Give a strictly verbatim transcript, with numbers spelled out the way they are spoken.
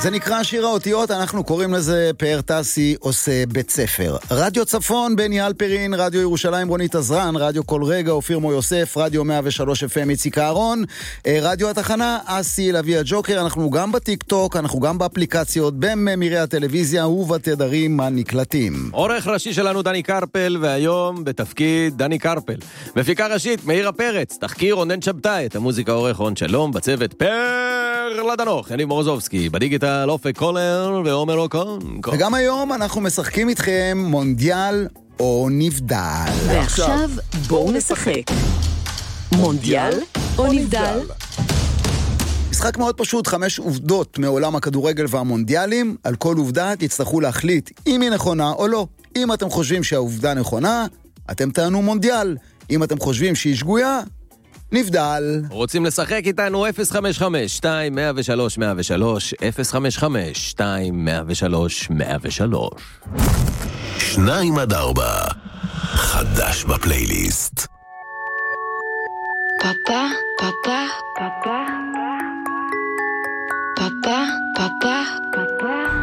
זה נקרא שיר האותיות, אנחנו קוראים לזה פאר טסי עושה בית ספר. רדיו צפון, בני אלפרין, רדיו ירושלים רונית עזרן, רדיו כל רגע אופיר מו יוסף, רדיו מאה ושלוש אף אם איציק אהרון, רדיו התחנה אסי לוי הג'וקר. אנחנו גם בטיק טוק, אנחנו גם באפליקציות, בממירי הטלוויזיה ובתדרים הנקלטים. עורך ראשי שלנו דני קרפל, והיום בתפקיד דני קרפל. מפיקה ראשית מאירה פרץ, תחקיר רונן שבתאי, את המוזיקה עורך רון שלום, בצוות פר לדנוך, יניב מורוזובסקי, בדיגיטל אופק קולר ועומר אוקון. וגם היום אנחנו משחקים איתכם מונדיאל או נבדל. ועכשיו בואו נשחק. מונדיאל או נבדל? משחק מאוד פשוט, חמש עובדות מעולם הכדורגל והמונדיאלים. על כל עובדה תצטרכו להחליט אם היא נכונה או לא. אם אתם חושבים שהעובדה נכונה, אתם טענו מונדיאל. אם אתם חושבים שהיא שגויה, נבדל. רוצים לשחק איתנו? אפס חמש חמש שתיים מאה ושלוש מאה ושלוש, אפס חמש חמש שתיים מאה ושלוש מאה ושלוש. שניים עד ארבע, חדש בפלייליסט. פאפה, פאפה, פאפה, פאפה, פאפה,